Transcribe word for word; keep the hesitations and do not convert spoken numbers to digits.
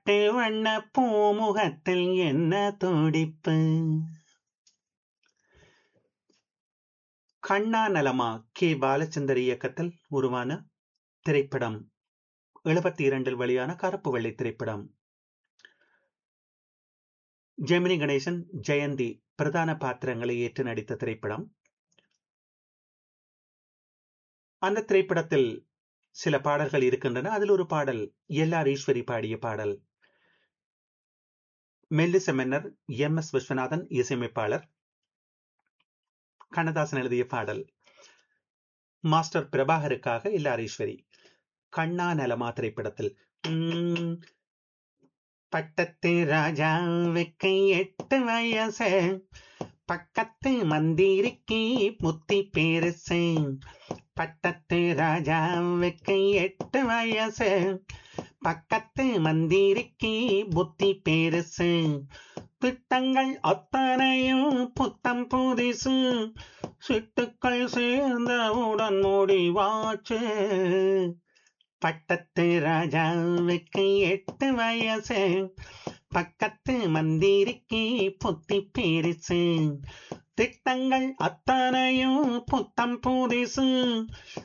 பட்டு வண்ண பூமுகத்தில் என்ன துடிப்பு. கண்ணா நலமா கே பாலச்சந்தர் இயக்கத்தில் உருவான திரைப்படம் எழுபத்தி இரண்டில் வெளியான கருப்பு வெள்ளை திரைப்படம். ஜெமினி கணேசன், ஜெயந்தி பிரதான பாத்திரங்களை ஏற்று நடித்த திரைப்படம். அந்த திரைப்படத்தில் சில பாடல்கள் இருக்கின்றன. அதில் ஒரு பாடல் எல் ஆர் ஈஸ்வரி பாடிய பாடல். மெல்லிச மன்னர் எம் எஸ் விஸ்வநாதன் இசையமைப்பாளர். கண்ணதாசன் எழுதிய பாடல். Master பிரபாகருக்காக L R Eswari. கண்ணா நலமா திரைப்படத்தில் உம், பட்டத்து ராஜாவுக்கு எட்டு வயசு, பக்கத்து மந்திரிக்கு புத்தி பெருசு. பட்டத்து ராஜாவுக்கு எட்டு வயசு, பக்கத்து மந்திரிக்கு புத்தி பெருசு. திட்டங்கள் அத்தனையும் புத்தம் புதிசு, சிட்டுக்கள் சேர்ந்தவுடன் முடிவாச்சு. பட்டத்து ராஜாவுக்கு எட்டு வயசு, பக்கத்து மந்திரிக்கு புத்தி பெருசு. திட்டங்கள் அத்தனையும் புத்தம் புதிசு,